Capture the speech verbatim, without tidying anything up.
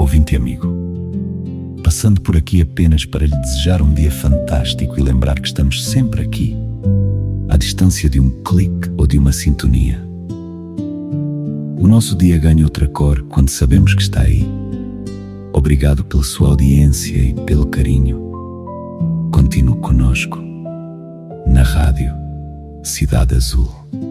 ouvinte e amigo, passando por aqui apenas para lhe desejar um dia fantástico e lembrar que estamos sempre aqui, à distância de um clique ou de uma sintonia. O nosso dia ganha outra cor quando sabemos que está aí. Obrigado pela sua audiência e pelo carinho. Continue conosco na Rádio Cidade Azul.